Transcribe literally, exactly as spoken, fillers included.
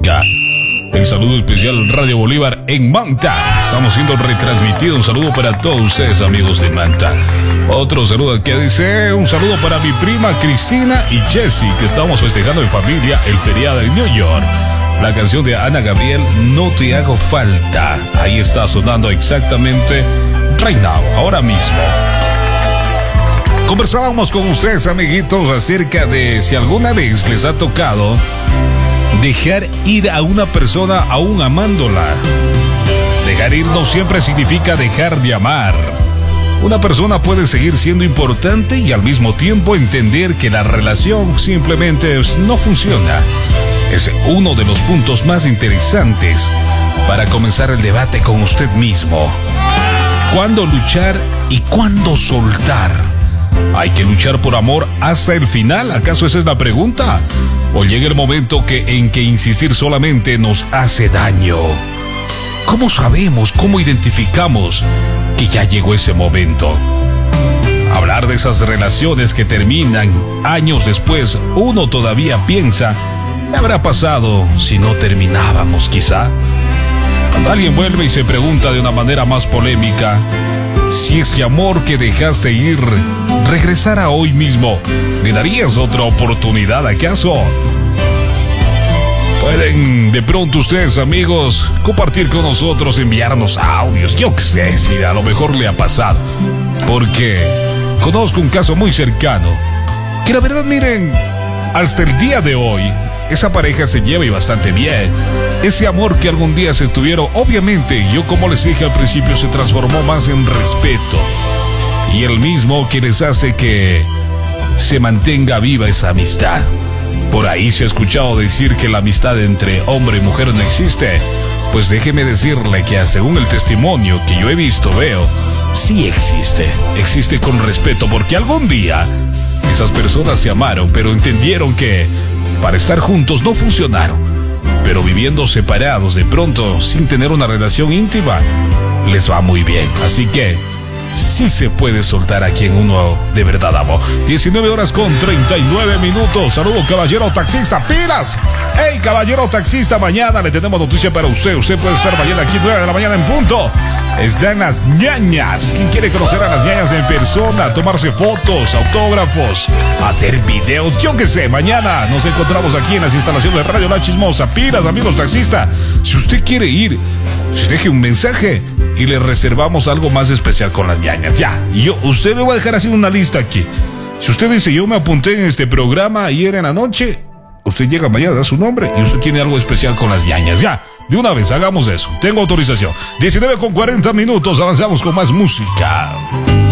música. El saludo especial Radio Bolívar en Manta. Estamos siendo retransmitidos. Un saludo para todos ustedes, amigos de Manta. Otro saludo que dice, un saludo para mi prima Cristina y Jessie, que estamos festejando en familia el feriado en New York. La canción de Ana Gabriel, No te hago falta. Ahí está sonando exactamente right now, ahora mismo. Conversábamos con ustedes, amiguitos, acerca de si alguna vez les ha tocado dejar ir a una persona aún amándola. Dejar ir no siempre significa dejar de amar. Una persona puede seguir siendo importante y al mismo tiempo entender que la relación simplemente no funciona. Es uno de los puntos más interesantes para comenzar el debate con usted mismo. ¿Cuándo luchar y cuándo soltar? ¿Hay que luchar por amor hasta el final? ¿Acaso esa es la pregunta? ¿O llega el momento que, en que insistir solamente nos hace daño? ¿Cómo sabemos, cómo identificamos que ya llegó ese momento? Hablar de esas relaciones que terminan años después, uno todavía piensa, ¿qué habrá pasado si no terminábamos quizá? Cuando alguien vuelve y se pregunta de una manera más polémica, si ese amor que dejaste ir regresara hoy mismo, ¿le darías otra oportunidad acaso? Pueden de pronto ustedes, amigos, compartir con nosotros, enviarnos audios, yo qué sé si a lo mejor le ha pasado, porque conozco un caso muy cercano, que la verdad, miren, hasta el día de hoy, esa pareja se lleva y bastante bien. Ese amor que algún día se tuvieron, obviamente, yo como les dije al principio, se transformó más en respeto. Y el mismo que les hace que se mantenga viva esa amistad. Por ahí se ha escuchado decir que la amistad entre hombre y mujer no existe. Pues déjeme decirle que según el testimonio que yo he visto, veo, sí existe. Existe con respeto, porque algún día esas personas se amaron, pero entendieron que para estar juntos no funcionaron. Pero viviendo separados de pronto, sin tener una relación íntima, les va muy bien. Así que sí se puede soltar a quien uno de verdad amó. diecinueve horas con treinta y nueve minutos. Saludos, caballero taxista, pilas. Hey, caballero taxista, mañana le tenemos noticia para usted. Usted puede estar mañana aquí nueve de la mañana en punto. Están las ñañas. ¿Quién quiere conocer a las ñañas en persona? Tomarse fotos, autógrafos, hacer videos, yo qué sé. Mañana nos encontramos aquí en las instalaciones de Radio La Chismosa. Pilas, amigos taxistas. Si usted quiere ir, deje un mensaje y le reservamos algo más especial con las ñañas. Ya, yo, usted me va a dejar haciendo una lista aquí. Si usted dice, yo me apunté en este programa ayer en la noche, usted llega mañana, da su nombre y usted tiene algo especial con las ñañas. Ya, de una vez, hagamos eso. Tengo autorización. diecinueve con cuarenta minutos, avanzamos con más música.